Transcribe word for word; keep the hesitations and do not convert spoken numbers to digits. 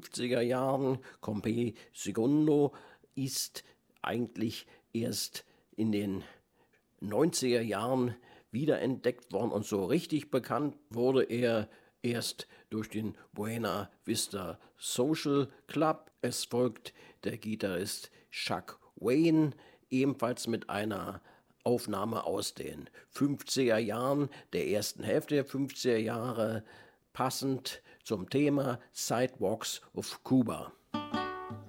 fünfziger Jahren. Compay Segundo ist eigentlich erst in den neunziger Jahren wiederentdeckt worden und so richtig bekannt wurde er erst durch den Buena Vista Social Club. Es folgt der Gitarrist Chuck Wayne, ebenfalls mit einer Aufnahme aus den fünfziger Jahren, der ersten Hälfte der fünfziger Jahre, passend zum Thema Sidewalks of Cuba.